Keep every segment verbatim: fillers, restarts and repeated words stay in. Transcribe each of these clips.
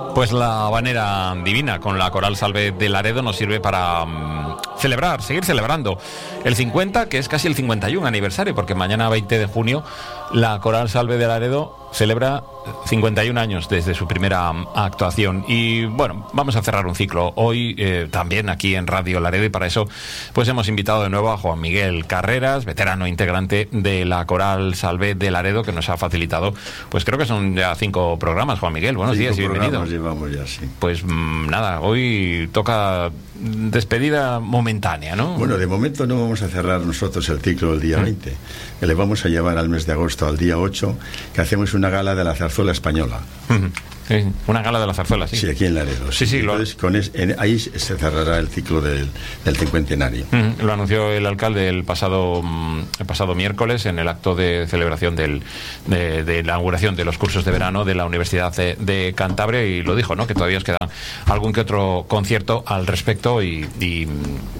Pues la habanera divina con la Coral Salve de Laredo nos sirve para um, celebrar, seguir celebrando el cincuenta, que es casi el cincuenta y uno aniversario, porque mañana veinte de junio la Coral Salve de Laredo celebra cincuenta y un años desde su primera actuación. Y bueno, vamos a cerrar un ciclo hoy eh, también aquí en Radio Laredo, y para eso pues hemos invitado de nuevo a Juan Miguel Carreras, veterano integrante de la Coral Salve de Laredo, que nos ha facilitado, pues creo que son ya cinco programas. Juan Miguel, buenos días y bienvenido. Llevamos ya, sí. Pues mmm, nada, hoy toca despedida momentánea, ¿no? Bueno, de momento no vamos a cerrar nosotros el ciclo el día veinte, que le vamos a llevar al mes de agosto, al día ocho, que hacemos una gala de la zarzuela española. Uh-huh. Sí, una gala de la zarzuela, sí. Sí, aquí en Laredo. Sí, sí. Entonces, lo... con es, en, ahí se cerrará el ciclo del, del cincuentenario. Uh-huh. Lo anunció el alcalde el pasado el pasado miércoles en el acto de celebración del, de, de la inauguración de los cursos de verano de la Universidad de, de Cantabria, y lo dijo, ¿no? Que todavía os queda algún que otro concierto al respecto y, y,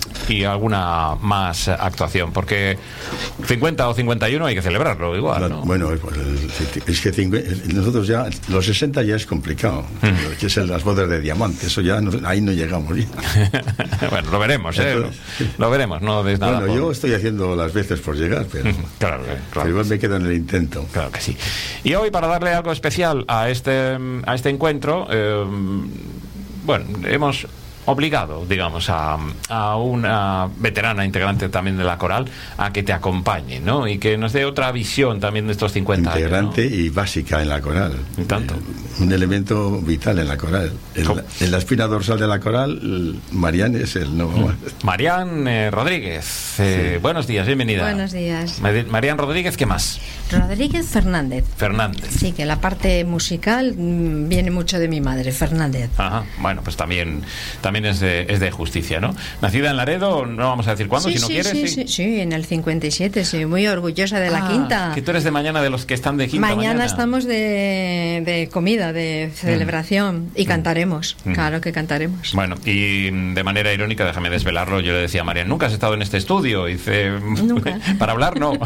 y alguna más actuación, porque cincuenta o cincuenta y uno hay que celebrarlo igual, ¿no? Bueno, es que cincuenta, nosotros ya, los sesenta ya es complicado, mm. que es el, las bodas de diamante, eso ya no, ahí no llegamos ya. Bueno, lo veremos, ¿eh? Entonces, lo, lo veremos, no des nada. Bueno, por... yo estoy haciendo las veces por llegar, pero, claro, claro, pero igual me quedo en el intento. Claro que sí. Y hoy, para darle algo especial a este, a este encuentro, eh, bueno, hemos obligado, digamos, a, a una veterana integrante también de la coral a que te acompañe, ¿no? Y que nos dé otra visión también de estos cincuenta integrante años, ¿no? Y básica en la coral. ¿Y tanto? Eh, un elemento vital en la coral. En la, en la espina dorsal de la coral, Marián es el no. Marián eh, Rodríguez. Eh, sí. Buenos días, bienvenida. Buenos días. Marián Rodríguez, ¿qué más? Rodríguez Fernández. Fernández. Sí, que la parte musical mmm, viene mucho de mi madre, Fernández. Ajá. Bueno, pues también también es de, es de justicia, ¿no? Nacida en Laredo, no vamos a decir cuándo, sí, si no sí, quieres. Sí, sí, sí, sí, en el cincuenta y siete, sí, muy orgullosa de ah, la quinta. Que tú eres de mañana de los que están de quinta mañana. Mañana estamos de, de comida, de celebración, mm. y cantaremos, mm. claro que cantaremos. Bueno, y de manera irónica, déjame desvelarlo, yo le decía a Marián, ¿nunca has estado en este estudio? Y dice, nunca. Para hablar, no.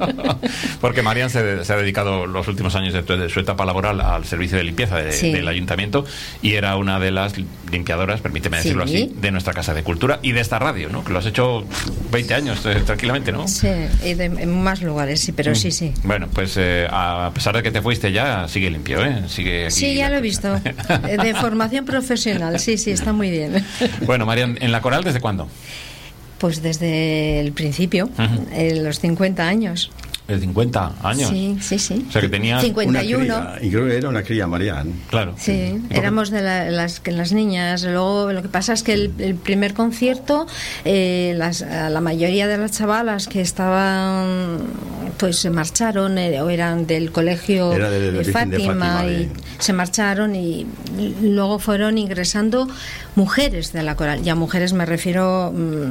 Porque Marián se, se ha dedicado los últimos años de, de su etapa laboral al servicio de limpieza de, sí. del ayuntamiento, y era una de las limpiadoras, permíteme decirlo sí. así, de nuestra Casa de Cultura y de esta radio, ¿no? Que lo has hecho veinte años eh, tranquilamente, ¿no? Sí, y de, en más lugares, sí, pero mm. sí, sí. Bueno, pues eh, a pesar de que te fuiste ya, sigue limpio, ¿eh? Sigue aquí sí, ya lo he visto. De formación profesional, sí, sí, está muy bien. Bueno, Marián, ¿en la coral desde cuándo? Pues desde el principio, uh-huh. en los cincuenta años. ¿De cincuenta años? Sí, sí, sí. O sea, que tenía cincuenta y uno. Una cría, y creo que era una cría, Marián. Claro. Sí, éramos de la, las, las niñas. Luego, lo que pasa es que el, el primer concierto, eh, las, la mayoría de las chavalas que estaban, pues se marcharon, eh, o eran del colegio era de, de, de, Fátima, de Fátima, y de... se marcharon, y luego fueron ingresando mujeres de la coral. Y a mujeres me refiero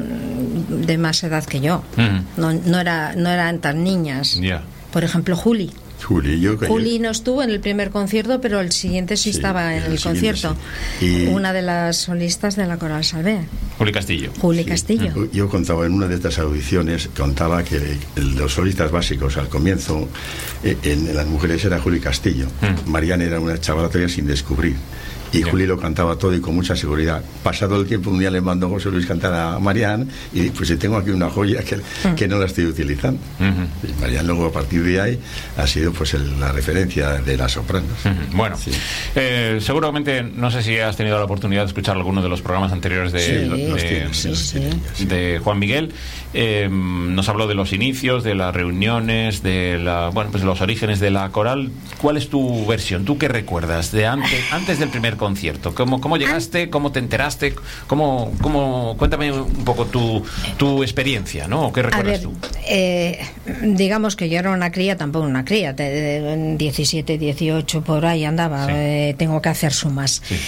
mmm, de más edad que yo. Mm. No, no, era, no eran tan niñas. Yeah. Por ejemplo, Juli. Juli, yo, Juli no estuvo en el primer concierto, pero el siguiente sí, sí estaba en el, el concierto. Sí. Y... una de las solistas de la Coral Salve. Juli Castillo. Juli sí. Castillo. Yo, yo contaba en una de estas audiciones, contaba que los solistas básicos al comienzo, eh, en, en las mujeres era Juli Castillo. Mm. Mariana era una chavala todavía sin descubrir. Y yeah. Juli lo cantaba todo y con mucha seguridad. Pasado el tiempo, un día le mandó José Luis cantar a Marián, y pues tengo aquí una joya que, mm. que no la estoy utilizando. Uh-huh. Y Marián luego, a partir de ahí, ha sido pues el, la referencia de las sopranos. Uh-huh. Bueno, sí. eh, seguramente, no sé si has tenido la oportunidad de escuchar alguno de los programas anteriores de, sí, de, los de, sí, sí. de, de Juan Miguel. Eh, nos habló de los inicios, de las reuniones, de la, bueno, pues los orígenes de la coral. ¿Cuál es tu versión? ¿Tú qué recuerdas de antes, antes del primer concierto? ¿Cómo, cómo llegaste? ¿Cómo te enteraste? ¿Cómo, cómo, cuéntame un poco tu, tu experiencia, ¿no? ¿Qué recuerdas a ver, tú? Eh, digamos que yo era una cría, tampoco una cría, en diecisiete, dieciocho, por ahí andaba. Sí. Eh, tengo que hacer sumas. Sí.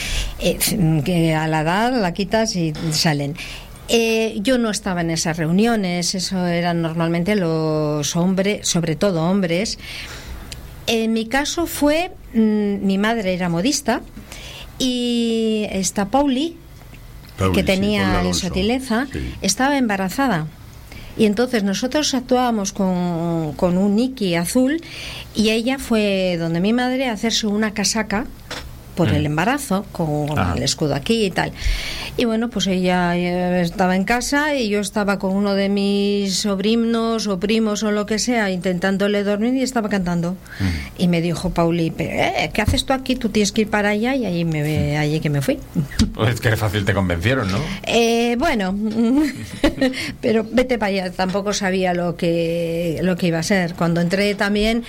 Eh, que a la edad la quitas y salen. Eh, yo no estaba en esas reuniones, eso eran normalmente los hombres, sobre todo hombres. En mi caso fue, mmm, mi madre era modista, y esta Pauli, Pauli que tenía sí, sotileza, sí. estaba embarazada. Y entonces nosotros actuábamos con, con un Niki azul, y ella fue donde mi madre a hacerse una casaca por mm. el embarazo, con ah. el escudo aquí y tal. Y bueno, pues ella estaba en casa y yo estaba con uno de mis sobrinos o primos o lo que sea, intentándole dormir y estaba cantando. Mm. Y me dijo Pauli, eh, ¿qué haces tú aquí? Tú tienes que ir para allá, y allí, me, allí que me fui. Pues que fácil te convencieron, ¿no? Eh, bueno, pero vete para allá, tampoco sabía lo que, lo que iba a ser. Cuando entré también,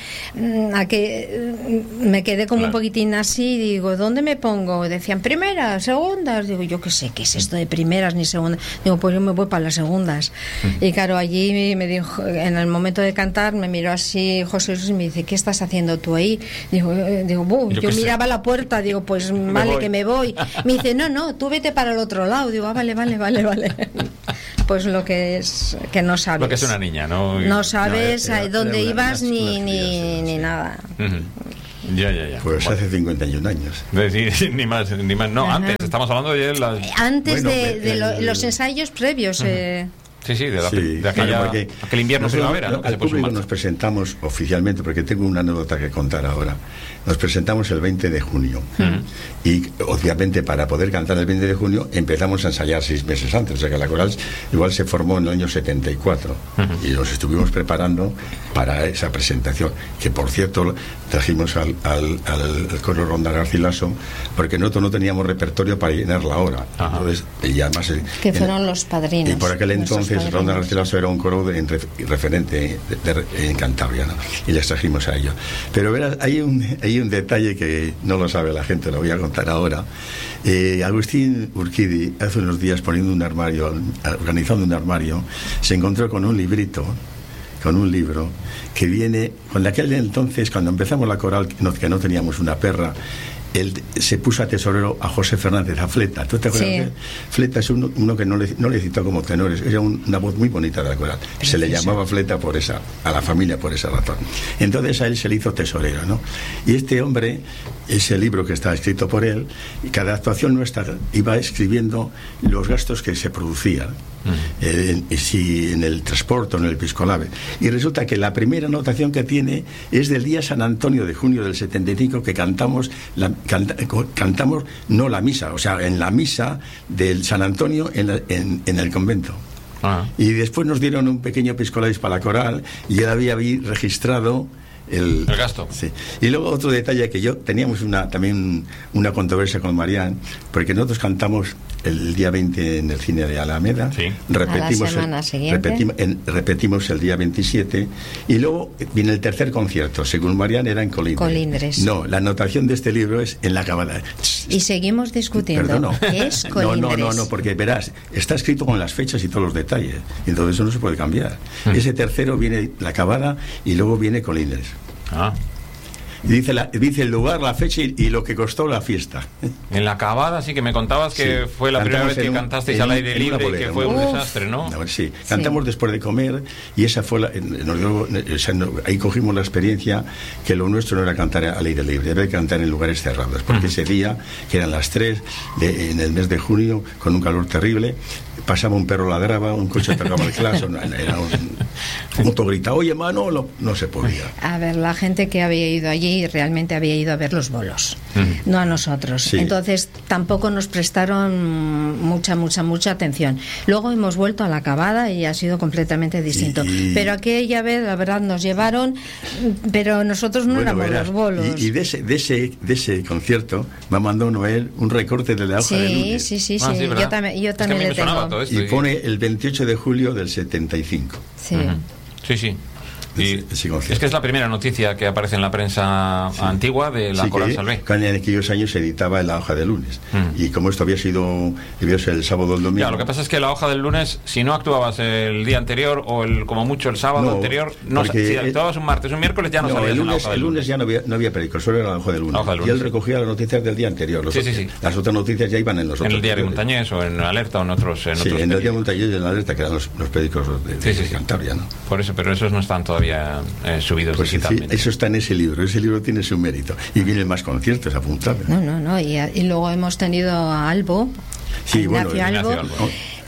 a que me quedé como claro. un poquitín así, digo, ¿dónde me pongo? Decían primeras, segundas, digo, yo qué sé, ¿qué es esto de primeras ni segundas? Digo, pues yo me voy para las segundas. Uh-huh. Y claro, allí me dijo, en el momento de cantar, me miró así José Jesús y me dice, ¿qué estás haciendo tú ahí? Digo, eh, digo yo, yo miraba sé. la puerta, digo, pues me vale voy. que me voy. Me dice, no, no, tú vete para el otro lado. Digo, ah, vale, vale, vale, vale. Pues lo que es que no sabes. Lo que es una niña, ¿no? No sabes no, era, era, dónde era ibas una, ni, una ni, fría, ni sí. nada. Uh-huh. Ya, ya, ya. Pues bueno. Hace cincuenta y un años. Sí, sí, ni más, ni más. No, Ajá. antes, estamos hablando de las... Antes bueno, de, de el, lo, los ensayos previos. Uh-huh. eh... Sí, sí, de, la, sí, de aquella, claro, aquel invierno primavera, ¿no? Al público nos presentamos oficialmente, porque tengo una anécdota que contar ahora. Nos presentamos el veinte de junio. Uh-huh. Y obviamente para poder cantar el veinte de junio empezamos a ensayar seis meses antes. O sea que la coral igual se formó en el año setenta y cuatro. Uh-huh. Y nos estuvimos preparando para esa presentación. Que por cierto trajimos al, al, al coro Ronda Garcilaso, porque nosotros no teníamos repertorio para llenar la hora. Uh-huh. Entonces, y además, que fueron en, los padrinos. Y por aquel entonces Ronda Garcilaso era un coro de, de, referente de, de, en Cantabria, ¿no? Y les trajimos a ellos. Pero verás, hay un, hay un detalle que no lo sabe la gente, lo voy a contar ahora. Eh, Agustín Urquidi, hace unos días poniendo un armario, organizando un armario, se encontró con un librito, con un libro que viene, con aquel entonces, cuando empezamos la coral, que no, que no teníamos una perra, él se puso a tesorero a José Fernández, a Fleta. ¿Tú te acuerdas? Sí. Fleta es uno, uno que no le, no le citó como tenores, era un, una voz muy bonita de la coral. Se le llamaba Fleta por esa, a la familia por esa razón. Entonces a él se le hizo tesorero, ¿no? Y este hombre, ese libro que está escrito por él, y cada actuación nuestra iba escribiendo los gastos que se producían. Uh-huh. eh, en, si en el transporte o en el piscolave, y resulta que la primera anotación que tiene es del día San Antonio de junio del setenta y cinco, que cantamos la, canta, cantamos no la misa, o sea, en la misa del San Antonio en, la, en, en el convento. Uh-huh. Y después nos dieron un pequeño piscolabis para la coral y él había registrado El, el gasto. Sí. Y luego otro detalle, que yo teníamos una también una controversia con Marián, porque nosotros cantamos el día veinte en el cine de Alameda, sí. repetimos, a la el, repetimos, en, repetimos el día veintisiete, y luego viene el tercer concierto, según Marián era en Colindres. Colindres. No, la anotación de este libro es en la acabada. Y seguimos discutiendo. Perdón, no. ¿Qué es Colindres? No, no, no, no, porque verás, está escrito con las fechas y todos los detalles, y entonces eso no se puede cambiar. Mm. Ese tercero viene la acabada y luego viene Colindres. Ah. Y dice, la, dice el lugar, la fecha y, y lo que costó la fiesta. En la acabada, sí, que me contabas que sí. fue la primera vez que un, cantasteis en, al aire libre y que fue un Uf. desastre, ¿no? no sí, cantamos sí. después de comer, y esa fue la, nos dio, o sea, no, ahí cogimos la experiencia que lo nuestro no era cantar al aire libre, era cantar en lugares cerrados, porque uh-huh. ese día, que eran las tres de, en el mes de junio, con un calor terrible, pasaba un perro, ladraba, un coche tocaba el claso, era un punto grita, oye Manolo, no se podía. A ver, la gente que había ido allí realmente había ido a ver los bolos, mm. no a nosotros. Sí. Entonces tampoco nos prestaron mucha, mucha, mucha atención. Luego hemos vuelto a la acabada y ha sido completamente distinto. Y... Pero aquella vez, la verdad, nos llevaron, pero nosotros no bueno, éramos verás, los bolos. Y, y de, ese, de, ese, de ese concierto me mandó Noel un recorte de la hoja sí, de lunes. Sí, sí, sí. Ah, sí yo también, yo también es le tengo. Y pone el veintiocho de julio del setenta y cinco. Sí, uh-huh. sí, sí. Y es que es la primera noticia que aparece en la prensa sí. antigua de la sí, Coral Salvé. En aquellos años se editaba en la hoja de lunes. Mm. Y como esto había sido, debió ser el sábado o el domingo. Ya, lo que pasa es que la hoja del lunes, si no actuabas el día anterior o el como mucho el sábado no, anterior, no, si actuabas un martes o un miércoles ya no, no salías el lunes, en la hoja del el lunes. lunes ya no había, no había periódico, solo era la hoja del lunes. Hoja del lunes. Y él recogía las noticias del día anterior. Los sí, otros, sí, sí. Las otras noticias ya iban en los en otros. En el diario Montañés o en Alerta o en otros. En sí, otros en el diario Montañés y en Alerta, que eran los, los periódicos de, de, sí, sí, de Cantabria, ¿no? Por eso, pero esos no están todavía eh, subidos pues digitalmente. Sí, eso está en ese libro, ese libro tiene su mérito. Y vienen más conciertos apuntables. No, no, no. Y, y luego hemos tenido a Albo, sí, a bueno, Ignacio Albo. Albo.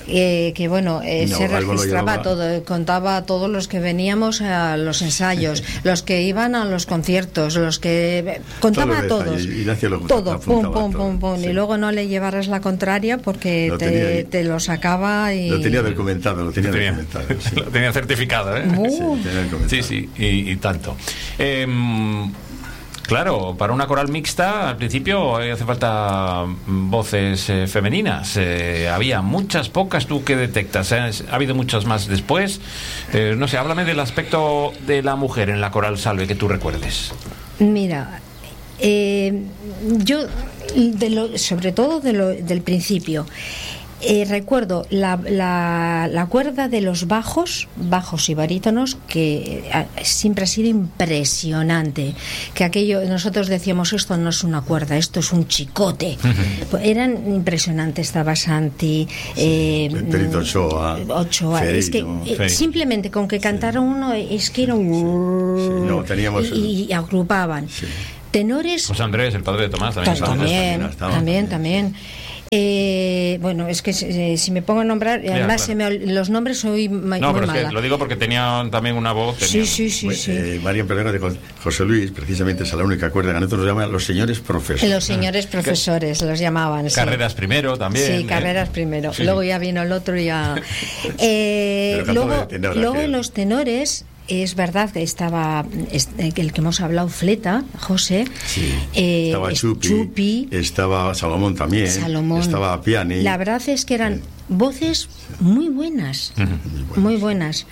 eh, que bueno, eh, No, se algo lo registraba llevaba. todo, contaba a todos los que veníamos a los ensayos, los que iban a los conciertos, los que contaba a Todos los todos, detalles, Ignacio lo todo, pum, apuntaba pum, todo, pum, pum, sí. y luego no le llevaras la contraria porque Lo te, tenía ahí. te lo sacaba y Lo tenía documentado, lo tenía, Tenía, documentado. Sí. lo tenía certificado, ¿eh? Uh. Sí, tenía documentado. Sí, sí, y, y tanto. Em, claro, para una coral mixta, al principio eh, hace falta voces eh, femeninas. Eh, había muchas, pocas, ¿tú qué detectas? ¿Eh? ¿Ha habido muchas más después? Eh, no sé, háblame del aspecto de la mujer en la coral Salve que tú recuerdes. Mira, eh, yo, de lo, sobre todo de lo, del principio, eh, recuerdo la, la, la cuerda de los bajos, bajos y barítonos, que eh, siempre ha sido impresionante. Que aquello, nosotros decíamos, esto no es una cuerda, esto es un chicote. Pues eran impresionantes, estaba Santi, eh, Perito Ochoa, Ochoa. Es que Ferito, eh, Ferito. simplemente con que cantara uno, es que era un... Sí, no, teníamos el- y, y agrupaban. Sí. Tenores José Andrés, el padre de Tomás, también. Ta- estaba. también, también estaba, también, también. también. Eh, bueno, es que si, si me pongo a nombrar, Ya, además claro. se me ol- los nombres soy ma- No, muy pero es mala. que lo digo porque tenían también una voz. Sí, tenían- sí, sí, sí. Eh, María Perdona de Jo- José Luis, precisamente es la única cuerda que a nosotros nos llaman los señores profesores. Los señores profesores los llamaban. sí. Carreras primero también. Sí, ¿eh? carreras primero. Sí, Luego sí. ya vino el otro y ya. Eh, Pero cantaba luego, de tenor, luego aquel. los tenores. Es verdad que estaba es- el que hemos hablado, Fleta, José. Sí. eh, estaba es- Chupi, Chupi, estaba Salomón también, Salomón. estaba Piani. La verdad es que eran Sí. voces muy buenas, muy buenas.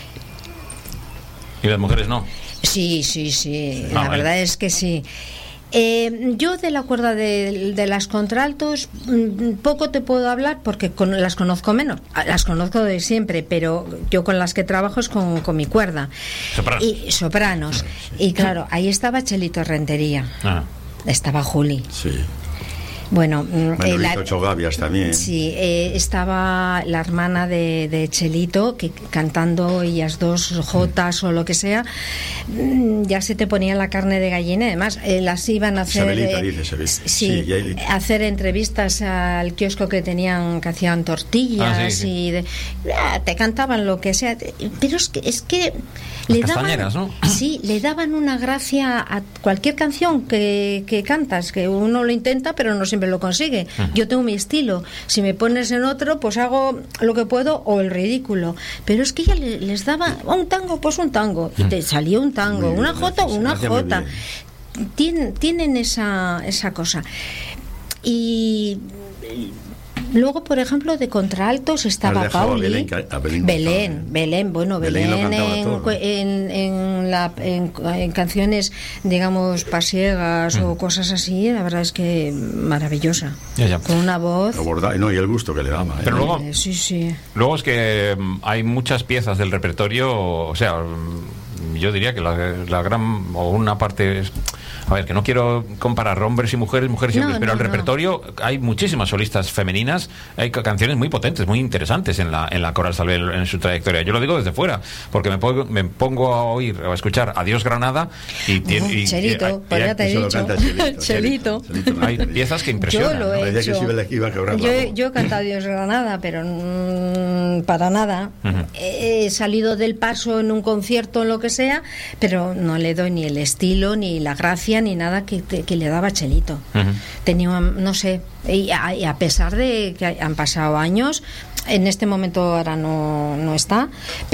Y las mujeres no. Sí, sí, sí. Ah, la vale. verdad es que sí. Eh, yo de la cuerda de, de las contraltos mm, poco te puedo hablar porque con, las conozco menos. Ah, las conozco de siempre, pero yo con las que trabajo es con, con mi cuerda. Sopranos. Y sopranos. Y claro, ahí estaba Chelito Rentería, Ah. estaba Juli. Sí. Bueno, mm, eh, Manolito la- Chogavias también. Sí, eh, estaba la hermana de, de Chelito, que cantando ellas dos jotas o lo que sea, mm, ya se te ponía la carne de gallina. Además, eh, las iban a hacer. Isabelita, eh, dice, Isabel. sí, Sí, y ahí- hacer entrevistas al kiosco que tenían, que hacían tortillas Ah, sí, sí. y de- ah, te cantaban lo que sea. Pero es que, es que le daban, castañeras, ¿no? sí, le daban una gracia a cualquier canción que, que cantas, que uno lo intenta, pero no siempre lo consigue. Yo tengo mi estilo. Si me pones en otro, pues hago lo que puedo o el ridículo. Pero es que ella le- les daba un tango, pues un tango. Y te salía un tango, Muy bien, una jota, gracias, una gracias, muy jota. bien. Tienen, tienen esa, esa cosa. Y luego, por ejemplo, de contraltos estaba Nos dejaba Pauli. Belén, que- a Belén Belén, cantaba. Belén, bueno, Belén Belén, lo cantaba en, todo. cu- en, en, la, en, en canciones, digamos, pasiegas o cosas así, la verdad es que maravillosa. Ya, ya. Con una voz. Lo borda- no, y el gusto que le daba. ¿eh? Pero luego, eh, sí, sí. luego es que mm, hay muchas piezas del repertorio, o sea, mm, yo diría que la, la gran o una parte es, a ver, que no quiero comparar hombres y mujeres, mujeres y No, hombres, pero no, el no. repertorio hay muchísimas solistas femeninas, hay ca- canciones muy potentes, muy interesantes en la en la Coral Salve en, en su trayectoria. Yo lo digo desde fuera, porque me pongo, me pongo a oír o a escuchar Adiós Granada y tiene Uh, y- y- Chelito, y- pues ya te he Eso lo dicho. canta Chelito. Chelito. Chelito lo hay canta. piezas que Yo impresionan. lo he Parecía que hecho. sí iba a- iba a quebrar la yo, voz. yo he cantado Dios Granada, pero mm, para nada. Ujú. He salido del paso en un concierto o lo que sea, pero no le doy ni el estilo, ni la gracia, ni nada que, que le daba Chelito. Ujú. Tenía, una- no sé, y a, y a pesar de que han pasado años, en este momento ahora no, no está,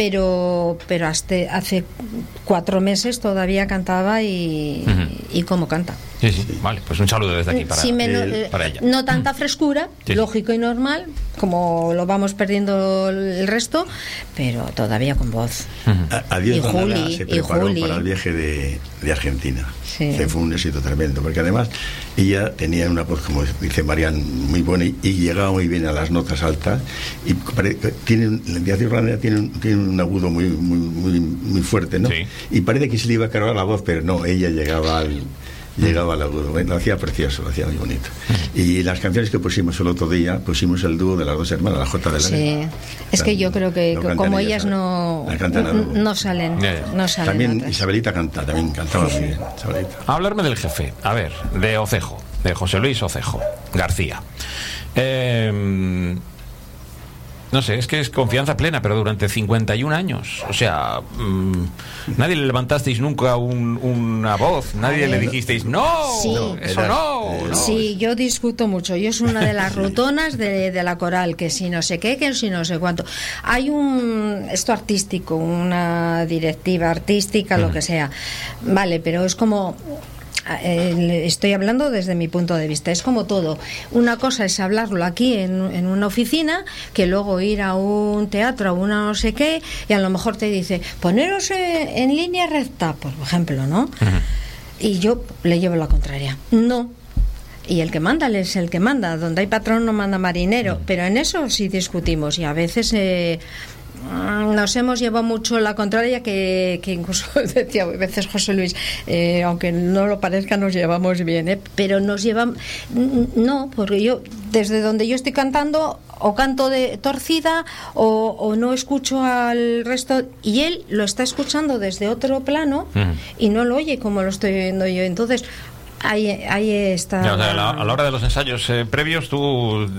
pero pero hasta hace cuatro meses todavía cantaba y, Ujú. y cómo canta. Sí, sí, vale, pues un saludo desde aquí para Sí, menos- él, eh, para ella. no tanta frescura, Sí. lógico y normal, como lo vamos perdiendo el resto, pero todavía con voz. Ujú. A- Adiós Y Granada Juli, se y preparó Juli. para el viaje de, de Argentina, Sí. que fue un éxito tremendo, porque además ella tenía una voz, como dice Marian, muy buena y, y llegaba muy bien a las notas altas y pare- tiene un- la Adiós Granada tiene un, tiene un agudo muy, muy, muy, muy fuerte, ¿no? Sí. Y parece que se le iba a cargar la voz, pero no, ella llegaba al llegaba al agudo. Bueno, lo hacía precioso, lo hacía muy bonito. Y las canciones que pusimos el otro día, pusimos el dúo de las dos hermanas, la J de la Sí, es que yo creo que No co- cantan como ellas, ellas ¿sabes? no, La cantan a no, dúo. no salen, Ya, ya. no salen También otras. Isabelita canta, también cantaba muy bien, Isabelita. A hablarme del jefe, a ver, de Ocejo, de José Luis Ocejo García. Eh, no sé, es que es confianza plena, pero durante cincuenta y un años, o sea, mmm, nadie le levantasteis nunca un, una voz, nadie le dijisteis, no, sí, eso era, no, eh, no. Sí, yo discuto mucho, yo soy una de las rutonas de, de la coral, que si no sé qué, que si no sé cuánto. Hay un, esto artístico, una directiva artística, mm. lo que sea, vale, pero es como... Estoy hablando desde mi punto de vista, es como todo, una cosa es hablarlo aquí en, en una oficina, que luego ir a un teatro, a una no sé qué, y a lo mejor te dice poneros en, en línea recta, por ejemplo, ¿no? Uh-huh. Y yo le llevo la contraria, no. Y el que manda es el que manda, donde hay patrón no manda marinero, uh-huh. pero en eso sí discutimos, y a veces eh, nos hemos llevado mucho la contraria, que, que incluso decía a veces José Luis, eh, aunque no lo parezca, nos llevamos bien, ¿eh? Pero nos llevamos, no, porque yo desde donde yo estoy cantando o canto de torcida o, o no escucho al resto, y él lo está escuchando desde otro plano uh-huh. y no lo oye como lo estoy oyendo yo. Entonces ahí, ahí está. Ya, o sea, a, la, a la hora de los ensayos eh, previos, tú